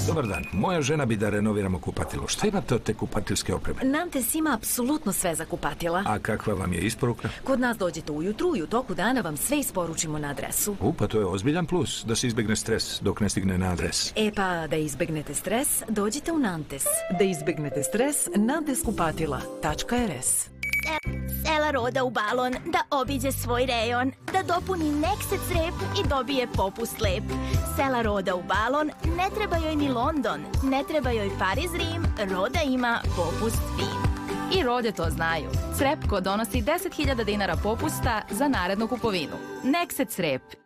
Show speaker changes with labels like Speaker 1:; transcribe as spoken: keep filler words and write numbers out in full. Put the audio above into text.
Speaker 1: Dobar dan, moja žena bi da renoviramo kupatilo. Šta imate od te kupatilske opreme?
Speaker 2: Nantes ima apsolutno sve za kupatila.
Speaker 1: A kakva vam je isporuka?
Speaker 2: Kod nas dođete ujutru i u toku dana vam sve isporučimo na adresu.
Speaker 1: U, pa to je ozbiljan plus, da se izbegne stres dok ne stigne na adres.
Speaker 2: E pa, da izbegnete stres, dođite u Nantes. Da izbegnete stres, nantes kupatila tačka er es.
Speaker 3: Sela Roda u balon, da obiđe svoj rejon, da dopuni Nexet crep i dobije popust lep. Sela Roda u balon, ne treba joj ni London, ne treba joj Pariz, Rim, Roda ima popust fin.
Speaker 4: I Rode to znaju. Crepko donosi deset hiljada dinara popusta za narednu kupovinu. Nexet crep